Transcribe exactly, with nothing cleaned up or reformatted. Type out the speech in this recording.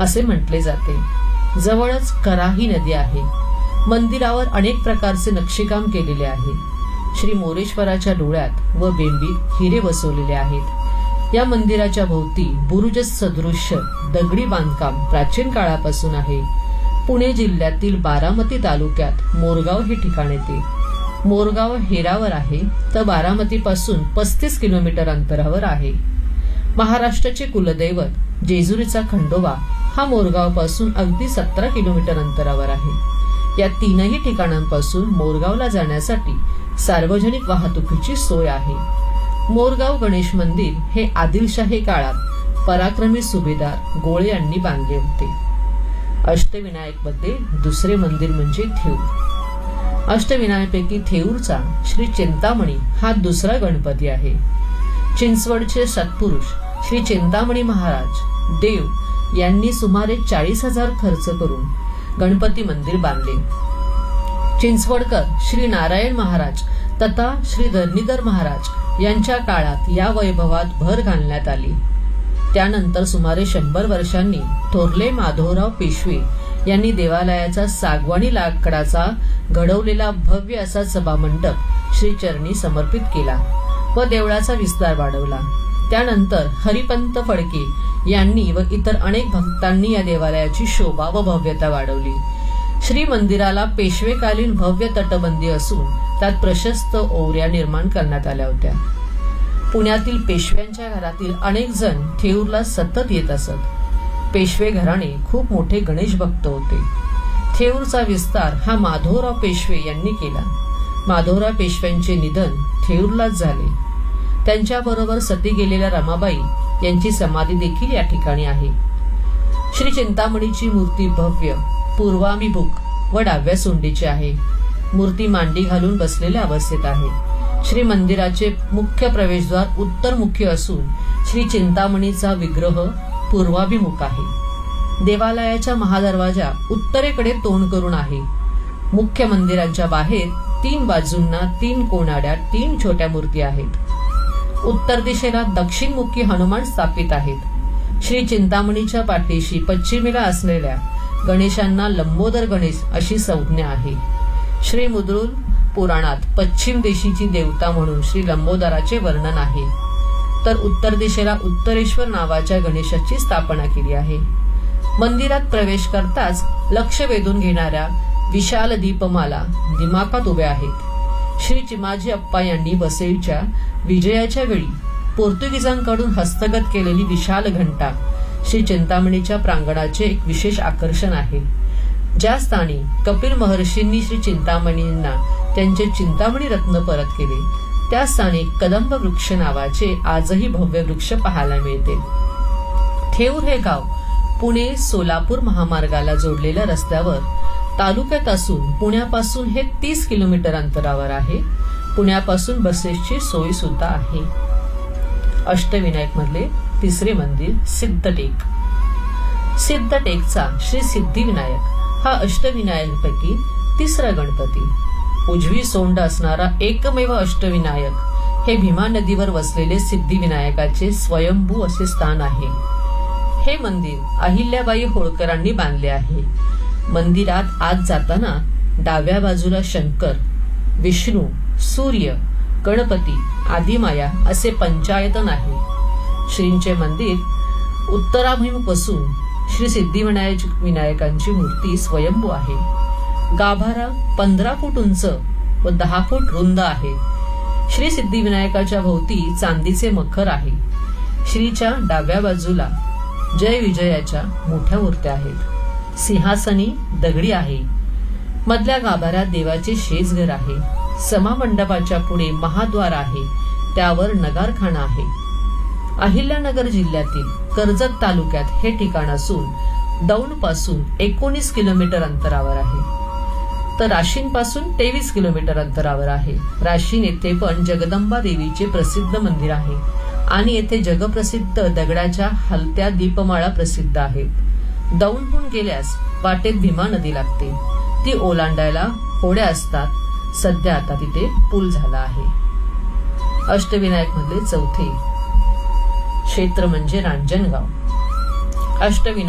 असे म्हटले जाते. जवळच कराही नदी आहे. मंदिरावर अनेक प्रकारचे नक्षीकाम केलेले आहे. श्री मोरेश्वराच्या डोळ्यात व बेंबीत हिरे बसवलेले आहेत. या मंदिराच्या भोवती बुरुज सदृश्य दगडी बांधकाम प्राचीन काळापासून आहे. पुणे जिल्ह्यातील बारामती तालुक्यात मोरगाव हे ठिकाण येते. मोरगाव हेरावर आहे तर बारामती पासून पस्तीस किलोमीटर अंतरावर आहे. महाराष्ट्राचे कुलदैवत जेजुरीचा खंडोबा हा मोरगाव पासून अगदी सतरा किलोमीटर अंतरावर आहे. या तीनही ठिकाणांपासून मोरगावला जाण्यासाठी सार्वजनिक वाहतुकीची सोय आहे. मोरगाव गणेश मंदिर हे आदिलशाही काळात पराक्रमी सुभेदार गोळे यांनी बांधले होते. अष्टविनायक मध्ये दुसरे मंदिर म्हणजे थेऊर. अष्टविनायकापैकी थेऊरचा श्री चिंतामणी हा दुसरा गणपती आहे. चिंचवडचे सत्पुरुष श्री चिंतामणी महाराज देव यांनी सुमारे चाळीस हजार खर्च करून गणपती मंदिर बांधले. चिंचवडकर श्री नारायण महाराज तथा श्री धरणीधर महाराज यांच्या काळात या वैभवात भर घालण्यात आली. त्यानंतर सुमारे शंभर वर्षांनी थोरले माधवराव पेशवे यांनी देवालयाचा सागवानी लाकडाचा घडवलेला भव्य असा सभामंडप श्री चरणी समर्पित केला व देवळाचा विस्तार वाढवला. त्यानंतर हरिपंत फडके यांनी व इतर अनेक भक्तांनी या देवालयाची शोभा व भव्यता वाढवली. श्री मंदिराला पेशवेकालीन भव्य तटबंदी असून त्यात प्रशस्त ओवऱ्या निर्माण करण्यात आल्या होत्या. पुण्यातील पेशव्यांच्या घरातील अनेक जण थेऊरला सतत येत असत. पेशवे घराणे खूप मोठे गणेश भक्त होते. थेऊरचा विस्तार हा माधवराव पेशवे यांनी केला. माधवराव पेशव्यांचे निधन थेऊरलाच झाले. त्यांच्याबरोबर सती गेलेल्या रमाबाई यांची समाधी देखील या ठिकाणी आहे. श्री चिंतामणीची मूर्ती भव्य पूर्वाभिमुख व डाव्या सोंडीची आहे. मूर्ती मांडी घालून बसलेल्या अवस्थेत आहे. श्री मंदिराचे मुख्य प्रवेशद्वार उत्तरमुखी असून श्री चिंतामणीचा विग्रह पूर्वाभिमुख आहे. देवालयाच्या महादरवाजा उत्तरेकडे तोंड करून आहे. मुख्य मंदिराच्या बाहेर तीन बाजूंना तीन कोनाड्या तीन छोट्या मूर्ती आहेत. उत्तर दिशेला दक्षिणमुखी हनुमान स्थापित आहेत. श्री चिंतामणीच्या पाठीशी पश्चिमेला असलेल्या गणेशांना लंबोदर गणेश अशी संज्ञा आहे. श्री मुद्रुल पुराणात पश्चिम दिशेची देवता म्हणून श्री लंबोदराचे वर्णन आहे. तर उत्तर दिशेला उत्तरेश्वर नावाच्या गणेशाची स्थापना केली आहे. मंदिरात प्रवेश करताच लक्ष वेधून घेणाऱ्या विशाल दीपमाला दिमाखात उभ्या आहेत. श्री चिमाजी अप्पा यांनी वसईच्या विजयाच्या वेळी पोर्तुगीजांकडून हस्तगत केलेली विशाल घंटा श्री चिंतामणीच्या प्रांगणाचे एक विशेष आकर्षण आहे. ज्या स्थानी कपिल महर्षींनी श्री चिंतामणींना त्यांचे चिंतामणी रत्न परत केले त्या स्थानी कदंब वृक्ष नावाचे आजही भव्य वृक्ष पाहायला मिळते. थेऊर हे गाव पुणे सोलापूर महामार्गाला जोडलेल्या रस्त्यावर तालुक्यात असून पुण्यापासून हे तीस किलोमीटर अंतरावर आहे. पुण्यापासून बसेसची सोय सुद्धा आहे. अष्टविनायक मधले तिसरे मंदिर सिद्धटेक. सिद्धटेकचा श्री सिद्धिविनायक हा अष्टविनायकांपैकी तिसरा गणपती. उजवी सोंड असणारा एकमेव अष्टविनायक हे भीमा नदीवर वसलेले सिद्धिविनायकाचे स्वयंभू असे स्थान आहे. हे मंदिर अहिल्याबाई होळकरांनी बांधले आहे. मंदिरात आत जाताना डाव्या बाजूला शंकर, विष्णू, सूर्य, गणपती, आदिमाया असे पंचायतन आहे. श्रींचे मंदिर उत्तराभिमुख असून श्री सिद्धिविनायक विनायकांची मूर्ती स्वयंभू आहे. गाभारा पंधरा फूट उंच व दहा फूट रुंद आहे. श्री सिद्धिविनायकाच्या भोवती चांदीचे मखर आहे. श्रीच्या डाव्या बाजूला जय विजयाच्या मोठ्या मूर्त्या आहेत. सिंहासनी दगडी आहे. मधल्या गाभाऱ्यात देवाचे शेजघर आहे. समामंडपाच्या पुढे महाद्वार आहे. त्यावर नगारखाना आहे. अहिल्यानगर जिल्ह्यातील कर्जत तालुक्यात हे ठिकाण असून दौंड पासून एकोणीस किलोमीटर अंतरावर आहे. तर राशीन पासून तेवीस किलोमीटर अंतरावर आहे. राशीन येथे पण जगदंबा देवीचे प्रसिद्ध मंदिर आहे आणि येथे जगप्रसिद्ध दगडाच्या हलत्या दीपमाळा प्रसिद्ध आहेत. दौंडहून गेल्यास वाटेत भीमा नदी लागते. ती ओलांडायला होड्या असतात. सध्या आता तिथे पूल झाला आहे. अष्टविनायक मधले चौथे क्षेत्र म्हणजे रांजणगाव. अष्टविनायक